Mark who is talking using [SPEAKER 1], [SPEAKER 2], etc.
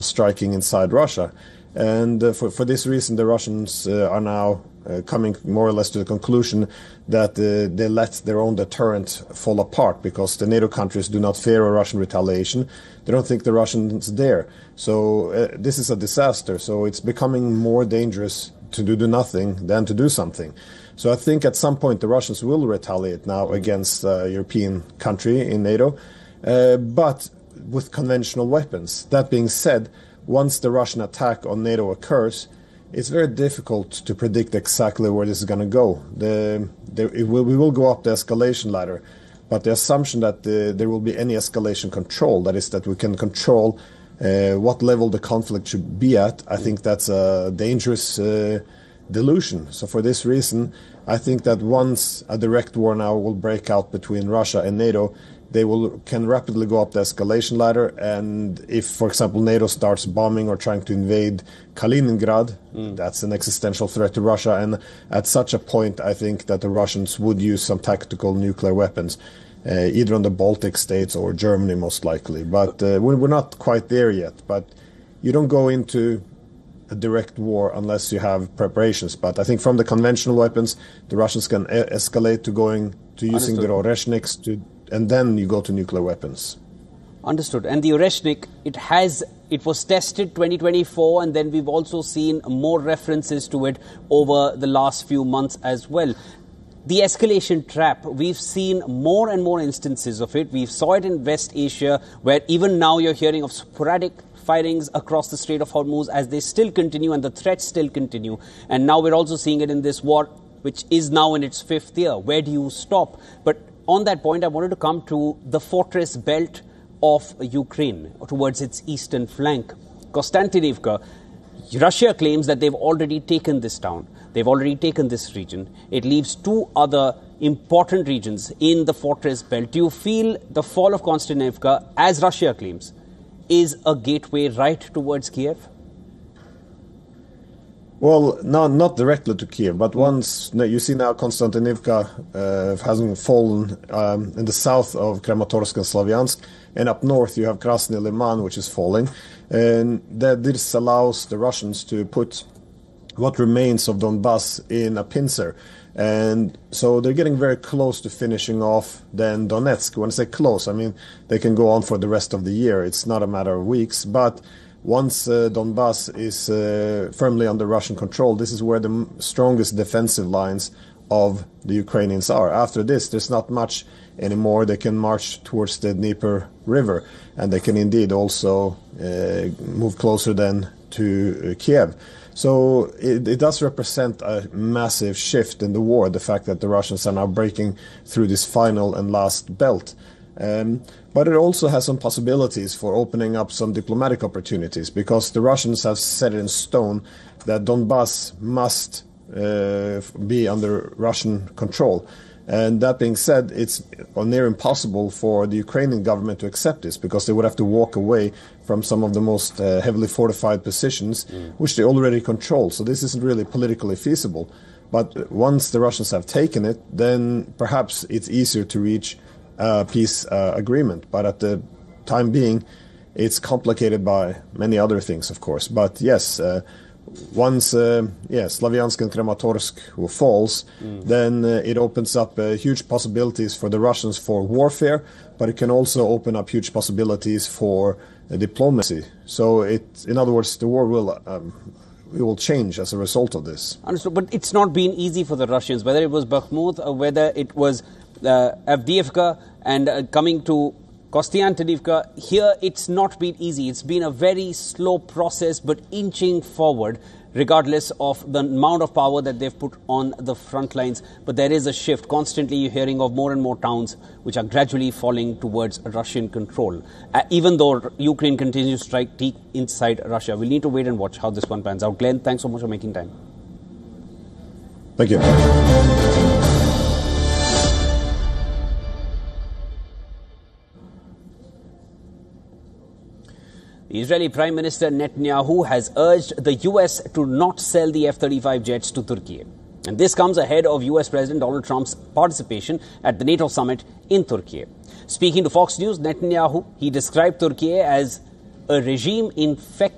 [SPEAKER 1] striking inside Russia. And for this reason, the Russians are now coming more or less to the conclusion that they let their own deterrent fall apart, because the NATO countries do not fear a Russian retaliation. They don't think the Russians dare. So this is a disaster. So it's becoming more dangerous to do nothing than to do something. So I think at some point the Russians will retaliate now against a European country in NATO, but with conventional weapons. That being said, once the Russian attack on NATO occurs, it's very difficult to predict exactly where this is going to go. We will go up the escalation ladder, but the assumption that there will be any escalation control, that is, that we can control what level the conflict should be at, I think that's a dangerous delusion. So for this reason, I think that once a direct war now will break out between Russia and NATO, they can rapidly go up the escalation ladder, and if, for example, NATO starts bombing or trying to invade Kaliningrad, that's an existential threat to Russia, and at such a point, I think that the Russians would use some tactical nuclear weapons, either on the Baltic states or Germany, most likely. But we're not quite there yet. But you don't go into a direct war unless you have preparations. But I think from the conventional weapons, the Russians can escalate to using the Oreshniks and then you go to nuclear weapons.
[SPEAKER 2] Understood. And the Oreshnik, it was tested 2024, and then we've also seen more references to it over the last few months as well. The escalation trap, we've seen more and more instances of it. We saw it in West Asia, where even now you're hearing of sporadic firings across the Strait of Hormuz as they still continue and the threats still continue. And now we're also seeing it in this war, which is now in its 5th year. Where do you stop? But on that point, I wanted to come to the fortress belt of Ukraine towards its eastern flank. Konstantinivka, Russia claims that they've already taken this town. They've already taken this region. It leaves 2 other important regions in the fortress belt. Do you feel the fall of Konstantinivka, as Russia claims, is a gateway right towards Kiev?
[SPEAKER 1] Well, not directly to Kiev, but once you see now Konstantinivka hasn't fallen in the south of Kramatorsk and Slavyansk, and up north you have Krasny Liman, which is falling, and this allows the Russians to put what remains of Donbass in a pincer. And so they're getting very close to finishing off then Donetsk. When I say close, I mean they can go on for the rest of the year. It's not a matter of weeks, but once Donbass is firmly under Russian control, this is where the strongest defensive lines of the Ukrainians are. After this, there's not much anymore. They can march towards the Dnieper River, and they can indeed also move closer then to Kiev. So it does represent a massive shift in the war, the fact that the Russians are now breaking through this final and last belt. But it also has some possibilities for opening up some diplomatic opportunities, because the Russians have set it in stone that Donbass must be under Russian control. And that being said, it's near impossible for the Ukrainian government to accept this, because they would have to walk away from some of the most heavily fortified positions, which they already control. So this isn't really politically feasible. But once the Russians have taken it, then perhaps it's easier to reach peace agreement. But at the time being, it's complicated by many other things, of course. But yes, once Slavyansk and Kramatorsk falls, then it opens up huge possibilities for the Russians for warfare, but it can also open up huge possibilities for diplomacy. So in other words, the war will change as a result of this.
[SPEAKER 2] Understood. But it's not been easy for the Russians, whether it was Bakhmut or whether it was Avdiivka and coming to Konstantinivka. Here it's not been easy. It's been a very slow process, but inching forward regardless of the amount of power that they've put on the front lines. But there is a shift. Constantly you're hearing of more and more towns which are gradually falling towards Russian control. Even though Ukraine continues to strike deep inside Russia. We'll need to wait and watch how this one pans out. Glenn, thanks so much for making time.
[SPEAKER 1] Thank you.
[SPEAKER 2] The Israeli Prime Minister Netanyahu has urged the US to not sell the F-35 jets to Turkey. And this comes ahead of US President Donald Trump's participation at the NATO summit in Turkey. Speaking to Fox News, Netanyahu, he described Turkey as a regime infected